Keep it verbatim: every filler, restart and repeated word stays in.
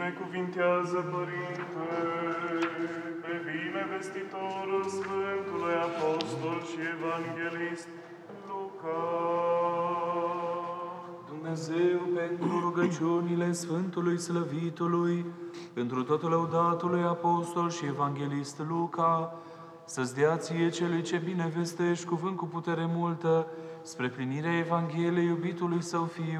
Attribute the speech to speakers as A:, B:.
A: binecuvintează, Părinte, pe binevestitorul Sfântului Apostol și Evanghelist Luca.
B: Dumnezeu, pentru rugăciunile Sfântului Slăvitului, pentru totul lăudatului Apostol și Evanghelist Luca, să-ți dea ție celui ce bine vestești cuvânt cu putere multă, spre plinirea Evangheliei iubitului Său Fiu,